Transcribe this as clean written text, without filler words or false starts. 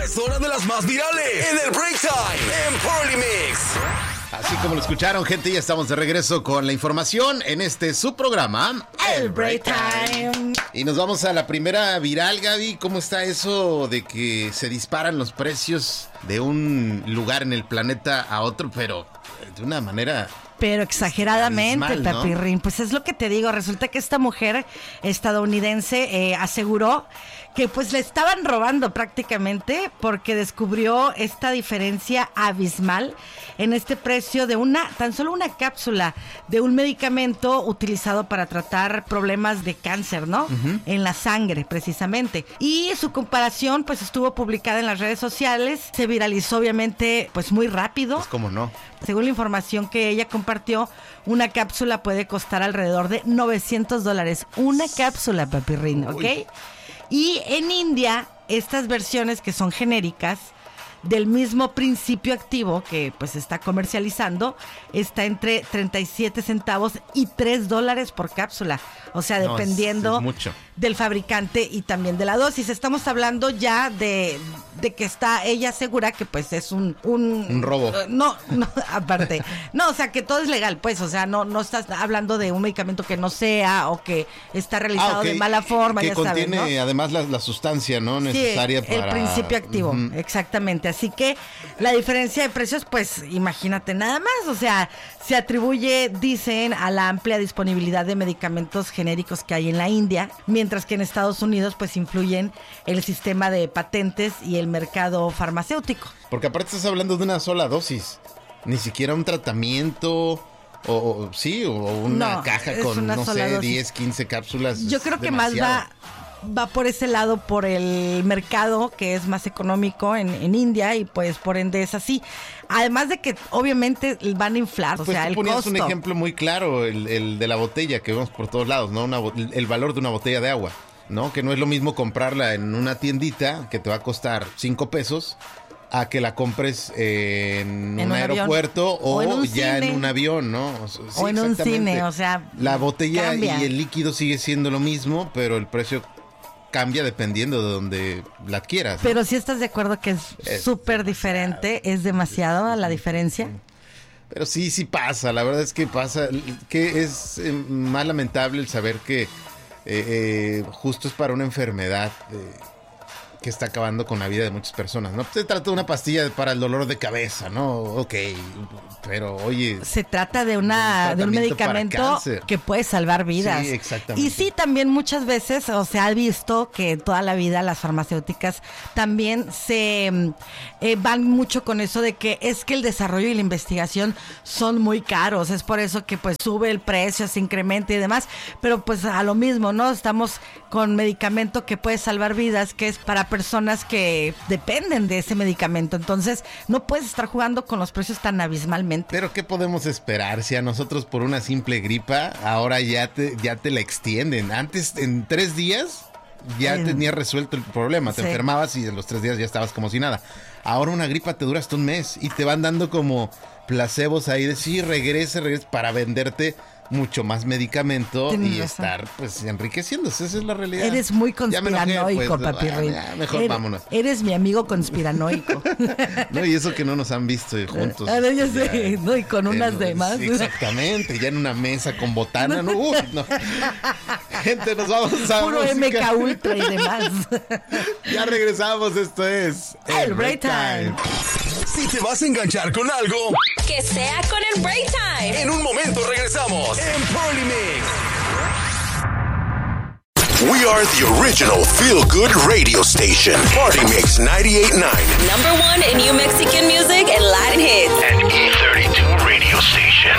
Es hora de las más virales en el Break Time en Polymix. Así como lo escucharon, gente, ya estamos de regreso con la información en este su programa, El Break Time. Y nos vamos a la primera viral, Gaby. ¿Cómo está eso de que se disparan los precios de un lugar en el planeta a otro, pero de una manera... Pero exageradamente, abismal, ¿no? Papirrín. Pues es lo que te digo. Resulta que esta mujer estadounidense aseguró que pues le estaban robando prácticamente porque descubrió esta diferencia abismal en este precio de tan solo una cápsula de un medicamento utilizado para tratar problemas de cáncer, ¿no? Uh-huh. En la sangre, precisamente. Y su comparación pues estuvo publicada en las redes sociales, se viralizó obviamente pues muy rápido. Pues cómo no. Según la información que ella compartió, una cápsula puede costar alrededor de $900. Una cápsula, Papirrín, ¿ok? Uy. Y en India, estas versiones que son genéricas, del mismo principio activo que pues se está comercializando, está entre 37 centavos y $3 por cápsula. O sea, dependiendo del fabricante y también de la dosis. Estamos hablando ya de que ella asegura que pues es un robo. No, aparte. No, o sea, que todo es legal, pues. O sea, no estás hablando de un medicamento que no sea o que está realizado de mala forma, que ya sabes, contiene, ¿no? Además la sustancia, ¿no? Necesaria sí, para... el principio activo, exactamente. Así que la diferencia de precios, pues, imagínate nada más. O sea, se atribuye, dicen, a la amplia disponibilidad de medicamentos genéricos que hay en la India, mientras que en Estados Unidos, pues, influyen el sistema de patentes y el mercado farmacéutico. Porque aparte estás hablando de una sola dosis, ni siquiera un tratamiento... O una caja con, no sé, dosis. 10, 15 cápsulas. Yo creo que demasiado. más va por ese lado, por el mercado que es más económico en India, y pues por ende es así. Además de que obviamente van a inflar, pues o sea, tú el ponías costo. Un ejemplo muy claro, el de la botella que vemos por todos lados, ¿no? El valor de una botella de agua, ¿no? Que no es lo mismo comprarla en una tiendita que te va a costar 5 pesos a que la compres en un aeropuerto o en ya cine. En un avión, ¿no? Sí, o en un cine, o sea, la botella cambia. Y el líquido sigue siendo lo mismo, pero el precio cambia dependiendo de donde la adquieras, ¿no? Pero si estás de acuerdo que es súper diferente, es demasiado la diferencia. Pero sí pasa, la verdad es que pasa, que es más lamentable el saber que justo es para una enfermedad que está acabando con la vida de muchas personas, ¿no? Se trata de una pastilla para el dolor de cabeza, ¿no? Ok, pero oye... Se trata de un medicamento que puede salvar vidas. Sí, exactamente. Y sí, también muchas veces, o sea, ha visto que toda la vida las farmacéuticas también se van mucho con eso de que es que el desarrollo y la investigación son muy caros. Es por eso que pues sube el precio, se incrementa y demás. Pero pues a lo mismo, ¿no? Estamos con medicamento que puede salvar vidas, que es para personas que dependen de ese medicamento. Entonces, no puedes estar jugando con los precios tan abismalmente. Pero ¿qué podemos esperar si a nosotros por una simple gripa ahora ya te la extienden? Antes, en 3 días, ya tenías resuelto el problema. Te enfermabas y en los 3 días ya estabas como si nada. Ahora una gripa te dura hasta un mes y te van dando como placebos ahí de sí, regrese para venderte mucho más medicamento. Tienes y razón. Estar pues enriqueciéndose. Esa es la realidad. Eres muy conspiranoico, Papirrín. Mejor vámonos. Eres mi amigo conspiranoico. No, y eso que no nos han visto juntos. Ahora ya sé, no, y con unas demás. Exactamente, ya en una mesa con botana. No. Gente, nos vamos a puro música. MK Ultra y demás. Ya regresamos, esto es El Break Time. Si te vas a enganchar con algo, que sea con el Break Time. En un momento regresamos en Polymix. We are the original feel-good radio station. Party Mix 98.9. #1 in New Mexican music and Latin hits.